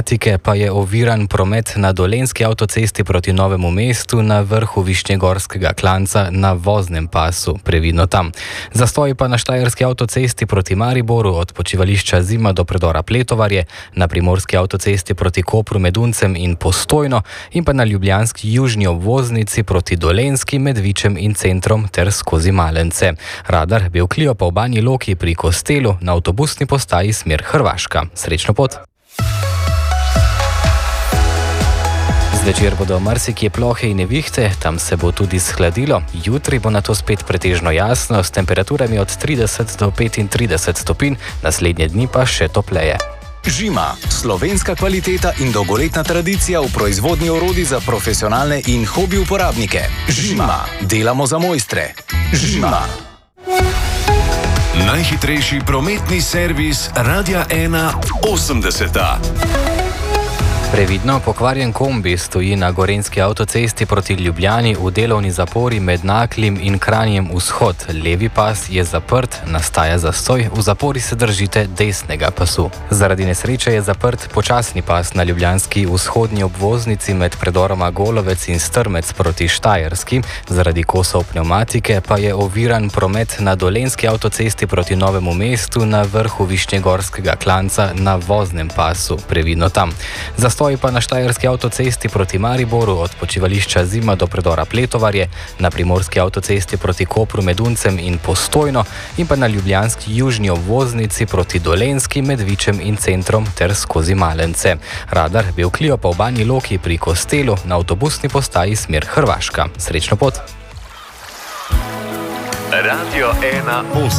pnevmatike pa je oviran promet na Dolenjski avtocesti proti Novemu mestu na vrhu Višnjegorskega klanca na voznem pasu, previdno tam. Zastoji pa na Štajerski avtocesti proti Mariboru od počivališča Zima do predora Pletovarje, na Primorski avtocesti proti Kopru, Meduncem in Postojno in pa na ljubljanski južni obvoznici proti Dolenjski med Vičem in Centrom ter skozi Malence. Radar Bevklio pa v Banji Loki pri Kostelu na avtobusni postaji smer Hrvaška. Srečno pot! Zvečer bodo marsikje plohe in nevihte, tam se bo tudi shladilo. Jutri bo nato spet pretežno jasno, s temperaturami od 30 do 35 stopinj, naslednje dni pa še topleje. Žima, slovenska kvaliteta in dolgoletna tradicija v proizvodnji orodij za profesionalne in hobi uporabnike. Žima, delamo za mojstre. Žima. Najhitrejši prometni servis Radia 1 80. Previdno pokvarjen kombi stoji na Gorenjski avtocesti proti Ljubljani v delovni zapori med Naklim in Kranjem vzhod. Levi pas je zaprt, nastaja zastoj, v zapori se držite desnega pasu. Zaradi nesreče je zaprt počasni pas na ljubljanski vzhodni obvoznici med predoroma Golovec in Strmec proti Štajerski. Zaradi kosov pnevmatike pa je oviran promet na Dolenjski avtocesti proti Novemu mestu na vrhu Višnjegorskega klanca na voznem pasu, previdno tam. Zastoji pa na Štajerski avtocesti proti Mariboru od počivališča Zima do predora Pletovarje, na Primorski avtocesti proti Kopru, Meduncem in Postojno in pa na ljubljanski južni obvoznici proti Dolenjski med Vičem in Centrom ter skozi Malence. Radar Bevklio pa v Banji Loki pri Kostelu na avtobusni postaji smer Hrvaška. Srečno pot! Radio 1 80.